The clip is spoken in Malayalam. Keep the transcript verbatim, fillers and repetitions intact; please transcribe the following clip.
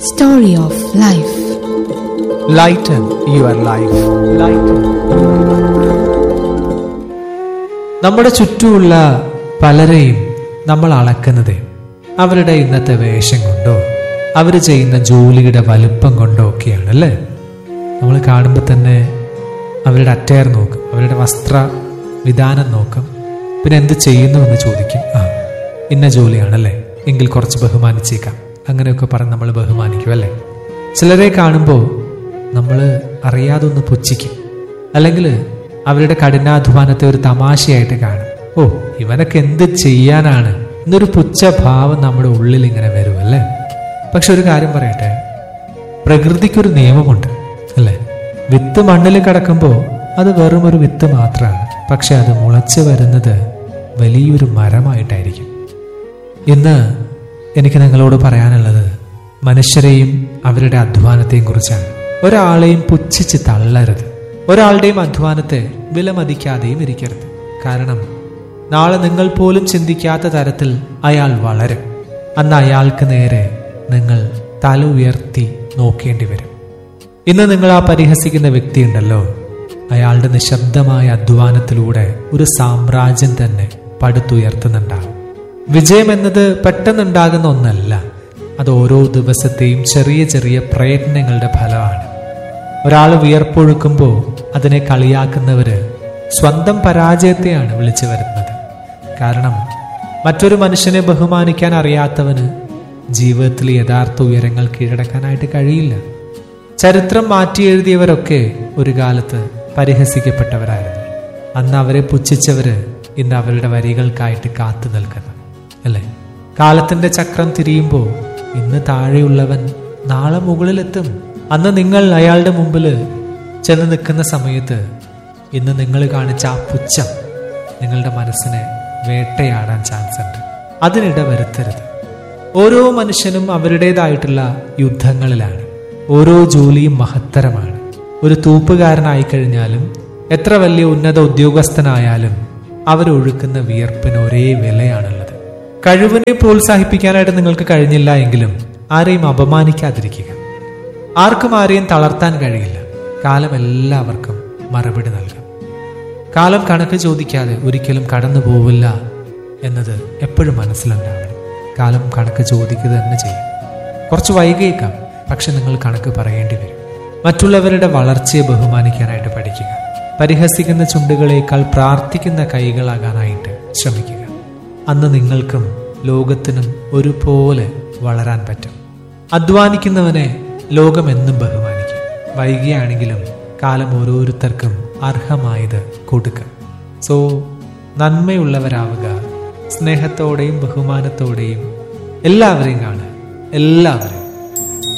Story of Life. Lighten your life. Lighten. നമ്മുടെ ചുറ്റുമുള്ള പലരെയും നമ്മൾ അളക്കുന്നത് അവരുടെ ഇന്നത്തെ വേഷം കൊണ്ടോ അവർ ചെയ്യുന്ന ജോലിയുടെ വലുപ്പം കൊണ്ടോ ഒക്കെയാണ് അല്ലേ. നമ്മൾ കാണുമ്പോൾ തന്നെ അവരുടെ അറ്റയർ നോക്കും, അവരുടെ വസ്ത്ര വിധാനം നോക്കും, പിന്നെ എന്ത് ചെയ്യുന്നു എന്ന് ചോദിക്കും. ആ ഇന്ന ജോലിയാണല്ലേ, എങ്കിൽ കുറച്ച് ബഹുമാനിച്ചേക്കാം, അങ്ങനെയൊക്കെ പറഞ്ഞ് നമ്മൾ ബഹുമാനിക്കും അല്ലേ. ചിലരെ കാണുമ്പോൾ നമ്മൾ അറിയാതെ ഒന്ന് പുച്ഛിക്കും, അല്ലെങ്കിൽ അവരുടെ കഠിനാധ്വാനത്തെ ഒരു തമാശയായിട്ട് കാണും. ഓ ഇവനൊക്കെ എന്ത് ചെയ്യാനാണ് എന്നൊരു പുച്ഛഭാവം നമ്മുടെ ഉള്ളിൽ ഇങ്ങനെ വരും അല്ലേ. പക്ഷെ ഒരു കാര്യം പറയട്ടെ, പ്രകൃതിക്കൊരു നിയമമുണ്ട് അല്ലേ. വിത്ത് മണ്ണിൽ കിടക്കുമ്പോൾ അത് വെറും ഒരു വിത്ത് മാത്രമാണ്, പക്ഷെ അത് മുളച്ചു വരുന്നത് വലിയൊരു മരമായിട്ടായിരിക്കും. ഇന്ന് എനിക്ക് നിങ്ങളോട് പറയാനുള്ളത് മനുഷ്യരെയും അവരുടെ അധ്വാനത്തെയും കുറിച്ചാണ്. ഒരാളെയും പുച്ഛിച്ച് തള്ളരുത്, ഒരാളുടെയും അധ്വാനത്തെ വിലമതിക്കാതെയും ഇരിക്കരുത്. കാരണം നാളെ നിങ്ങൾ പോലും ചിന്തിക്കാത്ത തരത്തിൽ അയാൾ വളരും. അന്ന് അയാൾക്ക് നേരെ നിങ്ങൾ തല ഉയർത്തി നോക്കേണ്ടി വരും. ഇന്ന് നിങ്ങൾ ആ പരിഹസിക്കുന്ന വ്യക്തിയുണ്ടല്ലോ, അയാളുടെ നിശബ്ദമായ അധ്വാനത്തിലൂടെ ഒരു സാമ്രാജ്യം തന്നെ പടുത്തുയർത്തുന്നുണ്ടാകും. വിജയം എന്നത് പെട്ടെന്നുണ്ടാകുന്ന ഒന്നല്ല, അത് ഓരോ ദിവസത്തെയും ചെറിയ ചെറിയ പ്രയത്നങ്ങളുടെ ഫലമാണ്. ഒരാൾ വിയർപ്പൊഴുക്കുമ്പോൾ അതിനെ കളിയാക്കുന്നവര് സ്വന്തം പരാജയത്തെയാണ് വിളിച്ചു വരുന്നത്. കാരണം മറ്റൊരു മനുഷ്യനെ ബഹുമാനിക്കാൻ അറിയാത്തവന് ജീവിതത്തിൽ യഥാർത്ഥ ഉയരങ്ങൾ കീഴടക്കാനായിട്ട് കഴിയില്ല. ചരിത്രം മാറ്റിയെഴുതിയവരൊക്കെ ഒരു കാലത്ത് പരിഹസിക്കപ്പെട്ടവരായിരുന്നു. അന്ന് അവരെ പുച്ഛിച്ചവര് ഇന്ന് അവരുടെ വരികൾക്കായിട്ട് കാത്തു നിൽക്കുന്നു അല്ലേ. കാലത്തിന്റെ ചക്രം തിരിയുമ്പോൾ ഇന്ന് താഴെയുള്ളവൻ നാളെ മുകളിലെത്തും. അന്ന് നിങ്ങൾ അയാളുടെ മുമ്പിൽ ചെന്ന് നിൽക്കുന്ന സമയത്ത് ഇന്ന് നിങ്ങൾ കാണിച്ച ആ പുച്ഛം നിങ്ങളുടെ മനസ്സിനെ വേട്ടയാടാൻ ചാൻസ് ഉണ്ട്. അതിനിട വരുത്തരുത്. ഓരോ മനുഷ്യനും അവരുടേതായിട്ടുള്ള യുദ്ധങ്ങളിലാണ്. ഓരോ ജോലിയും മഹത്തരമാണ്. ഒരു തൂപ്പുകാരനായി കഴിഞ്ഞാലും എത്ര വലിയ ഉന്നത ഉദ്യോഗസ്ഥനായാലും അവരൊഴുക്കുന്ന വിയർപ്പിന് ഒരേ വിലയാണുള്ളത്. കഴിവിനെ പ്രോത്സാഹിപ്പിക്കാനായിട്ട് നിങ്ങൾക്ക് കഴിഞ്ഞില്ല എങ്കിലും ആരെയും അപമാനിക്കാതിരിക്കുക. ആർക്കും ആരെയും തളർത്താൻ കഴിയില്ല. കാലം എല്ലാവർക്കും മറുപടി നൽകും. കാലം കണക്ക് ചോദിക്കാതെ ഒരിക്കലും കടന്നു പോവില്ല എന്നത് എപ്പോഴും മനസ്സിലുണ്ടാവണം. കാലം കണക്ക് ചോദിക്കുക തന്നെ ചെയ്യും. കുറച്ച് വൈകിയേക്കാം, പക്ഷെ നിങ്ങൾ കണക്ക് പറയേണ്ടി വരും. മറ്റുള്ളവരുടെ വളർച്ചയെ ബഹുമാനിക്കാനായിട്ട് പഠിക്കുക. പരിഹസിക്കുന്ന ചുണ്ടുകളേക്കാൾ പ്രാർത്ഥിക്കുന്ന കൈകളാകാനായിട്ട് ശ്രമിക്കുക. അന്ന് നിങ്ങൾക്കും ലോകത്തിനും ഒരുപോലെ വളരാൻ പറ്റും. അധ്വാനിക്കുന്നവനെ ലോകം എന്നും ബഹുമാനിക്കും. വൈകിയാണെങ്കിലും കാലം ഓരോരുത്തർക്കും അർഹമായത് കൊടുക്കുക. സോ നന്മയുള്ളവരാവുക, സ്നേഹത്തോടെയും ബഹുമാനത്തോടെയും എല്ലാവരെയും കാണുക, എല്ലാവരെയും.